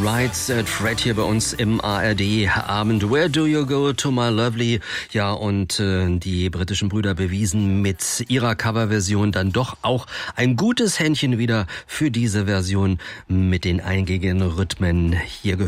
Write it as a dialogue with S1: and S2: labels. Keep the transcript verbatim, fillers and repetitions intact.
S1: Right, äh, Fred hier bei uns im A R D-Abend. Where do you go to my lovely? Ja, und äh, die britischen Brüder bewiesen mit ihrer Coverversion dann doch auch ein gutes Händchen wieder für diese Version mit den eingängigen Rhythmen. Hier